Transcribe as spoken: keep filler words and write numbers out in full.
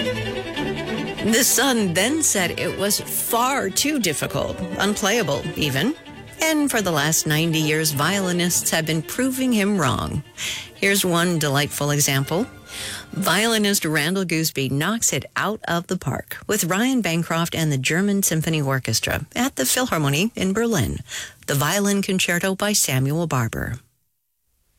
The Sun then said it was far too difficult, unplayable even. And for the last ninety years, violinists have been proving him wrong. Here's one delightful example. Violinist Randall Gooseby knocks it out of the park with Ryan Bancroft and the German Symphony Orchestra at the Philharmonie in Berlin. The Violin Concerto by Samuel Barber.